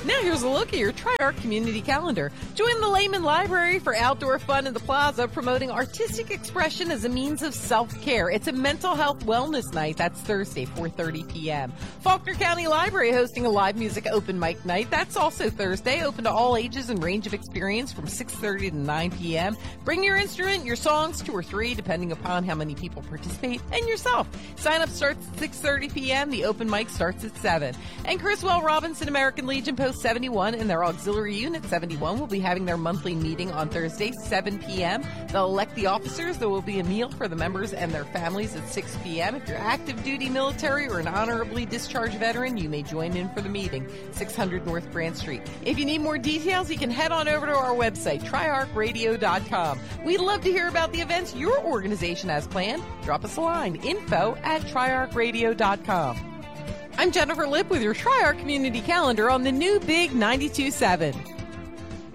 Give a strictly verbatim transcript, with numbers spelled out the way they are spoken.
Now here's a look at your TriArc community calendar. Join the Lehman Library for outdoor fun in the plaza, promoting artistic expression as a means of self-care. It's a mental health wellness night. That's Thursday, four thirty p.m. Faulkner County Library hosting a live music open mic night. That's also Thursday, open to all ages and range of experience from six thirty to nine p.m. Bring your instrument, your songs, two or three, depending upon how many people participate, and yourself. Sign up starts at six thirty p.m. The open mic starts at seven. And Criswell Robinson American Legion Post seventy-one and their auxiliary unit seventy-one will be having their monthly meeting on Thursday, seven p.m. They'll elect the officers. There will be a meal for the members and their families at six p.m. If you're active duty military or an honorably discharged veteran, you may join in for the meeting, six hundred North Grand Street. If you need more details, you can head on over to our website, tri arc radio dot com. We'd love to hear about the events your organization has planned. Drop us a line, info at tri arc radio dot com. I'm Jennifer Lipp with your TriArc Community Calendar on the new Big ninety-two point seven.